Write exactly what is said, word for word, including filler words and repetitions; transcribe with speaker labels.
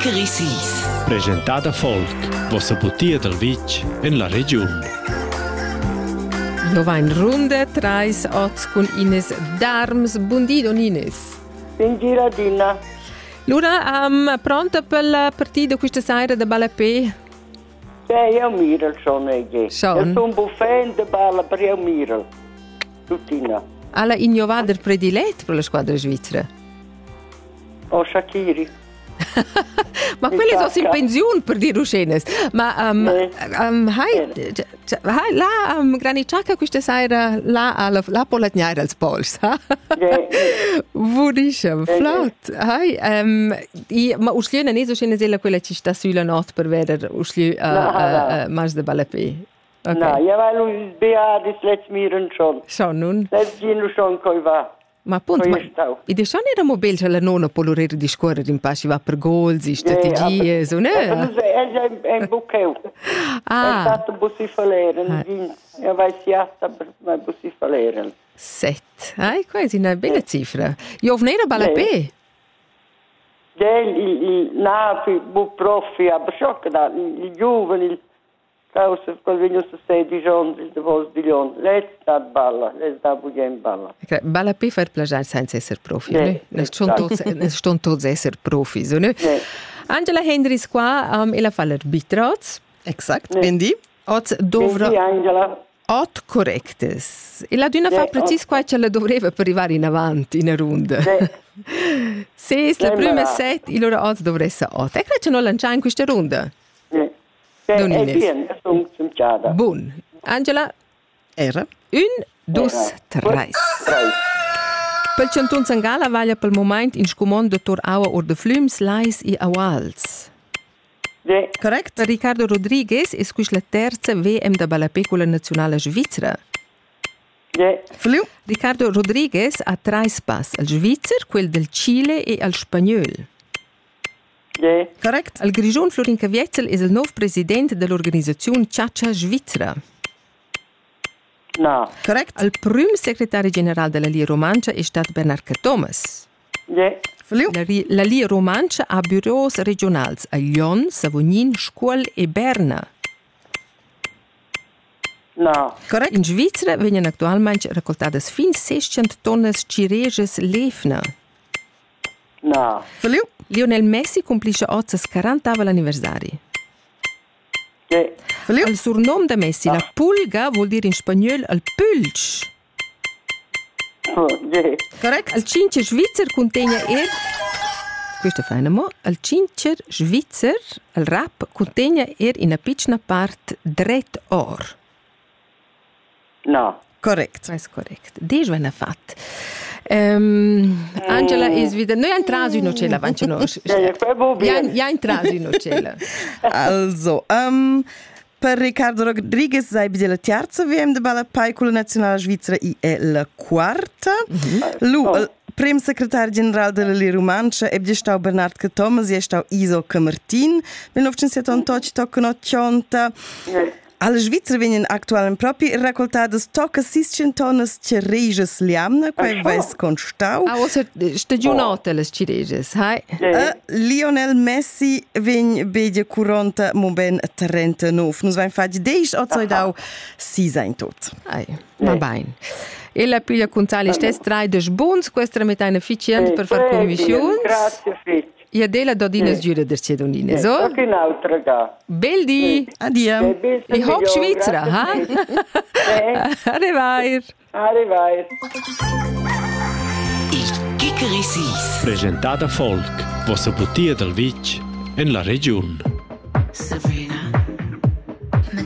Speaker 1: Chickeri Sis.
Speaker 2: Presentada Folk, vossa butia del Vitg in la regione.
Speaker 3: Io va in runde trais oz con Ines Darms. Buondì, don Ines.
Speaker 4: In giradina.
Speaker 3: Allora, um, pronta per la partita questa sera da Balapè?
Speaker 4: Sì, io miro il son. Io sono un buffet di balla, per io miro. Tuttina.
Speaker 3: Alla innovader prediletto per la squadra svizzera?
Speaker 4: Oh, Shakiri.
Speaker 3: Ma quelle sono in pensione per dire uscenes. Ma um,
Speaker 4: eh.
Speaker 3: um, hai, hai la um, graniciaca questa sera la alla la polatgnare als pols, ha? Buonissimo, flott. Hai um, i ma usliena ne so scene della quella ci sta sulla not per vedere usli uh, uh, uh, mas de Balapè.
Speaker 4: Okay. No, ja, weil uns beadi let's miren schon.
Speaker 3: Schon nun.
Speaker 4: Let's gehen schon koi va.
Speaker 3: Ma appunto, ma, e de schon era mobil c'è la nonna polorere di scorrere in passi va per gol, si strategie, so ne?
Speaker 4: È un bucheu.
Speaker 3: Ah.
Speaker 4: È stato bussi faleren, ja vai siasta per mai bussi faleren.
Speaker 3: Set. Ai, quasi una bella cifra. Io non era Balapè.
Speaker 4: Ja, il il nafi bu profi, aber schon da, il giovane, il causa quel vegno su sedici anni di vos di Lion. Let's dat balla, let's da bugen balla.
Speaker 3: Okay. Balapè fa plagiare senza essere profi, ne? Ne sono tutti essere profi, so ne? Angela Hendricks qua, um, ella fa l'arbitraz.
Speaker 5: Exact, quindi?
Speaker 3: Oz dovra...
Speaker 4: Quindi, Angela?
Speaker 3: Ot correctes. E la d'una fa precis qua ce la doveva per arrivare in avanti, in ronda. Se la prima set, allora Oz dovrà essere ot. E che ce non lanciare in questa ronda?
Speaker 4: È bien, sono cinciata.
Speaker 3: Buon. Angela?
Speaker 5: Era?
Speaker 3: Un, dos, tres. Pel Canton Zangala vaglia pel moment in scomon dottor Aua or de Flums, Lais e Awals.
Speaker 4: Yeah.
Speaker 3: Correct? Riccardo Rodriguez è questa la terza V M da Balapè con la nazionale svizzera.
Speaker 4: Yeah.
Speaker 5: Flu.
Speaker 3: Riccardo Rodriguez ha tre spas, al Svizzer, quel del Cile e al Spagnol.
Speaker 4: Yeah.
Speaker 5: Correct.
Speaker 3: Al Grigion Florin Cavietzel è il nuovo presidente dell'organizzazione Ciaccia Svizzera.
Speaker 4: No.
Speaker 5: Correct.
Speaker 3: Al primo segretario generale della Lia Romancia è stato Bernard Thomas.
Speaker 4: Yeah.
Speaker 5: Flu.
Speaker 3: La, la Lia Romancia ha bureaus regionals a Lyon, Savognin, Scuol e Berna.
Speaker 4: No.
Speaker 5: Correct.
Speaker 3: In Svizzera vengono attualmente raccoltate fin seicento tonne cireges lefna.
Speaker 4: No.
Speaker 5: Flu.
Speaker 3: Lionel Messi complisce oggi quarant'avo l'anniversario.
Speaker 4: Yeah.
Speaker 5: Flu.
Speaker 3: Il surnome da Messi, la pulga, vuol dire in spagnolo il pulch.
Speaker 4: Oh, yeah.
Speaker 5: Correct.
Speaker 3: Il cinque svizzer contiene er... Questo fa una mo. Il cinque svizzer, il rap, contiene er in una piccola parte dret or.
Speaker 4: No.
Speaker 5: Correct.
Speaker 3: Das ist korrekt. Das war fatto. Um, Angela è svida. Noi entrasi in ocella, vanci no. Ja entrasi in ocella.
Speaker 5: Also, um, per Riccardo Rodriguez sei bi la terza V M de Balapè con la nazionale svizzera e è la quarta. Mm-hmm. Lu, oh. Il primo segretario generale della Lia Romancia è stato Bernard Thomas e è stato Iso Camartin. millenovecentosettantotto toccano ottanta. Alle Svizzere vengono attualmente proprio raccoltate tocca seicento tonne cireges liamne, quei vais con stau.
Speaker 3: Ah, o stagionate le cireges, hai?
Speaker 5: Uh, Lionel Messi vegn bedia quaranta, mo ben trentanove. Nus vain fagi deix o zoi dau si sein tot.
Speaker 3: Ai, ma bene. E la piglia Gonzales stes drei des bons, questa metà efficiente per far commissioni.
Speaker 4: Grazie, Fitch.
Speaker 3: E Adela Dodines giura der Cedonine, so?
Speaker 4: Ok, un'altra ga.
Speaker 3: Beldi.
Speaker 5: Addio.
Speaker 3: E hoc Svizzera, ha? Arrivair.
Speaker 4: Arrivair.
Speaker 1: Il Chickeri Sis.
Speaker 2: Presentada Folk, vossa butia del Vitg in la regione.